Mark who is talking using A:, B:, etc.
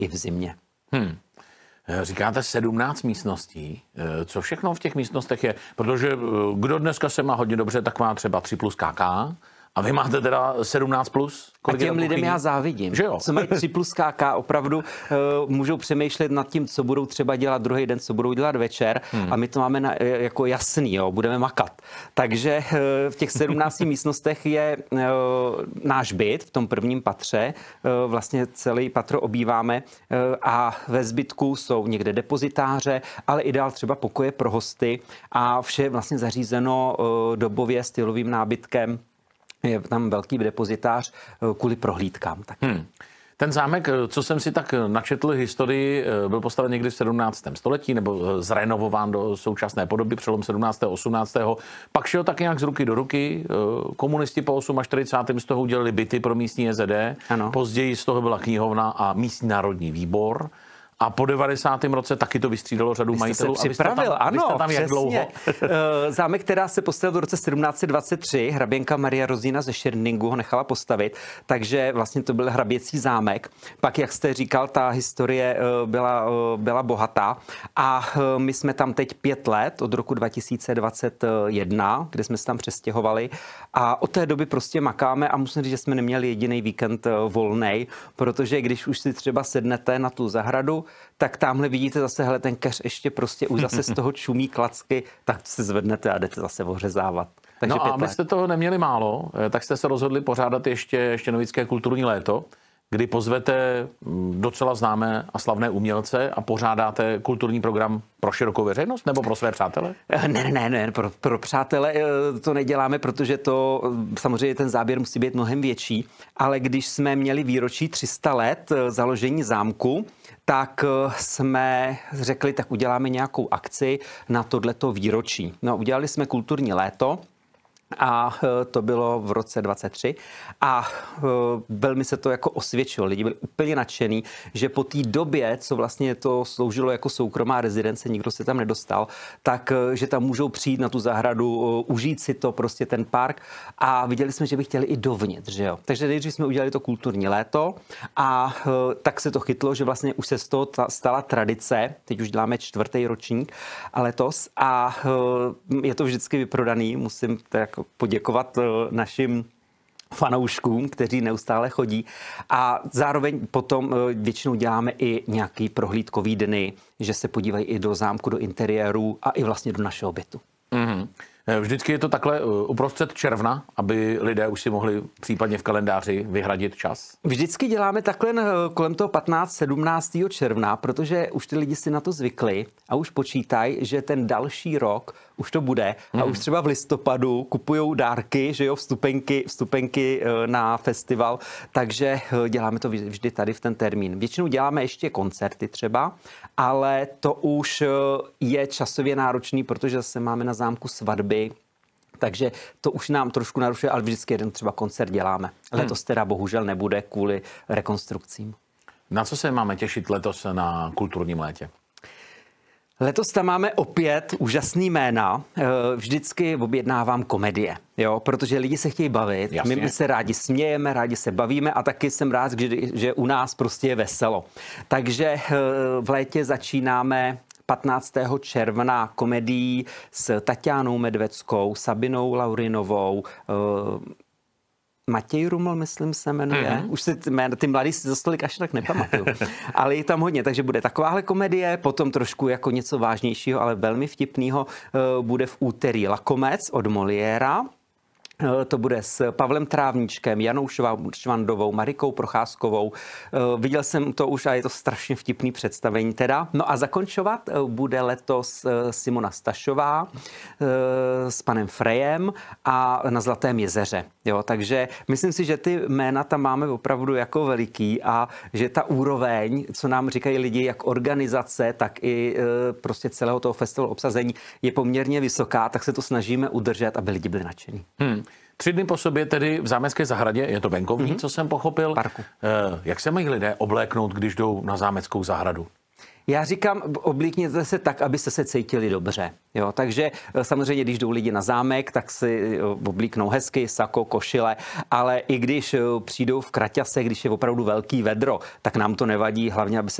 A: i v zimě.
B: Říkáte 17 místností. Co všechno v těch místnostech je? Protože kdo dneska se má hodně dobře, tak má třeba 3+ KK. A vy máte teda 17+?
A: A těm lidem já závidím.
B: Že jo?
A: Co mají 3+ KK, opravdu můžou přemýšlet nad tím, co budou třeba dělat druhý den, co budou dělat večer. A my to máme jako jasný, jo, budeme makat. Takže v těch 17 místnostech je náš byt v tom prvním patře. Vlastně celý patro obýváme a ve zbytku jsou někde depozitáře, ale i dál třeba pokoje pro hosty a vše je vlastně zařízeno dobově stylovým nábytkem. Je tam velký depozitář kvůli prohlídkám.
B: Ten zámek, co jsem si tak načetl historii, byl postaven někdy v 17. století nebo zrenovován do současné podoby přelom 17. a 18. Pak šel tak nějak z ruky do ruky. Komunisti po 48. z toho udělali byty pro místní SED.
A: Ano.
B: Později z toho byla knihovna a místní národní výbor. A po 90. roce taky to vystřídalo řadu majitelů.
A: Vy jste se připravil, ano,
B: tam
A: přesně.
B: Jak dlouho?
A: Zámek, která se postavil v roce 1723, hraběnka Maria Rozína ze Scherdingu ho nechala postavit, takže vlastně to byl hraběcí zámek. Pak, jak jste říkal, ta historie byla bohatá a my jsme tam teď 5 let, od roku 2021, kde jsme se tam přestěhovali a od té doby prostě makáme a musím říct, že jsme neměli jediný víkend volnej, protože když už si třeba sednete na tu zahradu, tak tamhle vidíte zase, hele, ten keř ještě prostě už zase z toho čumí klacky, tak se zvednete a jdete zase ořezávat. Takže
B: no a abyste toho neměli málo, tak jste se rozhodli pořádat ještě Novické kulturní léto, kdy pozvete docela známé a slavné umělce a pořádáte kulturní program pro širokou veřejnost nebo pro své přátele?
A: Ne, pro přátele to neděláme, protože to samozřejmě ten záběr musí být mnohem větší, ale když jsme měli výročí 300 let založení zámku, tak jsme řekli, tak uděláme nějakou akci na tohleto výročí. No, udělali jsme kulturní léto, a to bylo v roce 23 a velmi se to jako osvědčilo. Lidi byli úplně nadšený, že po té době, co vlastně to sloužilo jako soukromá rezidence, nikdo se tam nedostal, tak že tam můžou přijít na tu zahradu, užít si to, prostě ten park a viděli jsme, že by chtěli i dovnitř, že jo. Takže nejdřív jsme udělali to kulturní léto a tak se to chytlo, že vlastně už se z toho stala tradice, teď už děláme 4. ročník a letos a je to vždycky vyprodaný, musím jako poděkovat našim fanouškům, kteří neustále chodí. A zároveň potom většinou děláme i nějaký prohlídkový dny, že se podívají i do zámku, do interiéru a i vlastně do našeho bytu.
B: Mm-hmm. Vždycky je to takhle uprostřed června, aby lidé už si mohli případně v kalendáři vyhradit čas?
A: Vždycky děláme takhle kolem toho 15-17. června, protože už ty lidi si na to zvykli a už počítají, že ten další rok už to bude a už třeba v listopadu kupujou dárky, že jo, vstupenky na festival, takže děláme to vždy tady v ten termín. Většinou děláme ještě koncerty třeba, ale to už je časově náročný, protože zase máme na zámku svatby, takže to už nám trošku narušuje, ale vždycky jeden třeba koncert děláme. Letos teda bohužel nebude kvůli rekonstrukcím.
B: Na co se máme těšit letos na kulturním létě?
A: Letos tam máme opět úžasný jména. Vždycky objednávám komedie, jo, protože lidi se chtějí bavit. My se rádi smějeme, rádi se bavíme a taky jsem rád, že u nás prostě je veselo. Takže v létě začínáme 15. června komedií s Tatianou Medveckou, Sabinou Laurinovou, Matěj Ruml, myslím, se jmenuje. Už si ty mladí si za stolik až tak nepamatuju. Ale je tam hodně, takže bude takováhle komedie, potom trošku jako něco vážnějšího, ale velmi vtipného bude v úterý Lakomec od Moliéra. To bude s Pavlem Trávníčkem, Janou Švandovou, Marikou Procházkovou. Viděl jsem to už a je to strašně vtipný představení teda. No a zakončovat bude letos Simona Stašová s panem Frejem a na Zlatém jezeře. Jo, takže myslím si, že ty jména tam máme opravdu jako veliký a že ta úroveň, co nám říkají lidi, jak organizace, tak i prostě celého toho festivalu obsazení je poměrně vysoká, tak se to snažíme udržet, aby lidi byli nadšení.
B: 3 dny po sobě tedy v Zámecké zahradě, je to venkovní, co jsem pochopil.
A: Parku.
B: Jak se mají lidé obléknout, když jdou na Zámeckou zahradu?
A: Já říkám, oblíkněte se tak, abyste se cítili dobře. Jo, takže samozřejmě, když jdou lidi na zámek, tak si oblíknou hezky, sako, košile, ale i když přijdou v kraťase, když je opravdu velký vedro, tak nám to nevadí, hlavně, aby se